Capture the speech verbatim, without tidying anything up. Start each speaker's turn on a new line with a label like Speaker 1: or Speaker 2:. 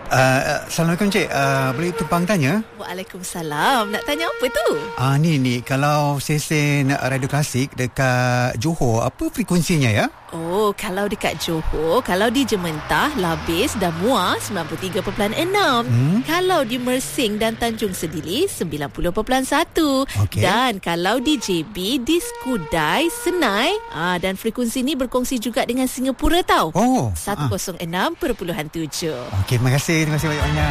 Speaker 1: Uh, Assalamualaikum Cik, uh, boleh tumpang tanya?
Speaker 2: Waalaikumsalam. Nak tanya apa tu?
Speaker 1: Ah uh, ni ni kalau sesen radio klasik dekat Johor, apa frekuensinya ya?
Speaker 2: Oh, kalau dekat Johor, kalau di Jementah, Labis dan Muar sembilan puluh tiga perpuluhan enam. Hmm? Kalau di Mersing dan Tanjung Sedili sembilan puluh perpuluhan satu.
Speaker 1: Okay.
Speaker 2: Dan kalau di J B, di Skudai, Senai, ah, dan frekuensi ni berkongsi juga dengan Singapura tau.
Speaker 1: Oh,
Speaker 2: seratus enam perpuluhan tujuh.
Speaker 1: Okey, terima kasih. Terima kasih banyak-banyak.